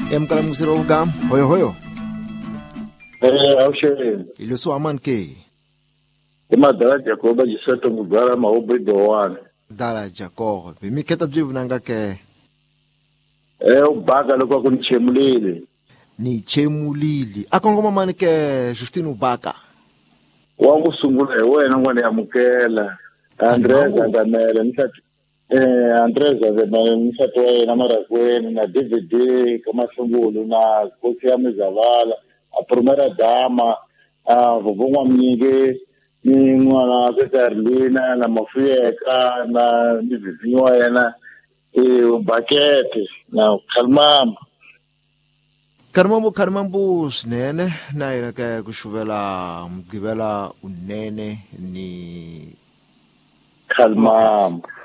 Emkalamusiro ugam, hoyo. Awushele. Ilusu aman ke. Imadala Jacoba jiseto mugara maobe dowane. Dala Jacob. Bimiketa jibu nanga ke. Ubaka lokwa kunichemulile. Ni chemulili. Akongoma mani ke Justine Ubaka. Wangu sungula wena ngwane yamukela. Andreza ngamele nisati. Andreza ngamele nisati wena marakweni na DVD kama sungulu na kosi ya mizavala. A primera dama. Vuvungwa mnyige. Ni ngwana Peterlina na Mafuyeka na Nivivinyo yena. Bakete na Karmambu snene na ina ke kushuvela mgibela unene ni Kalmam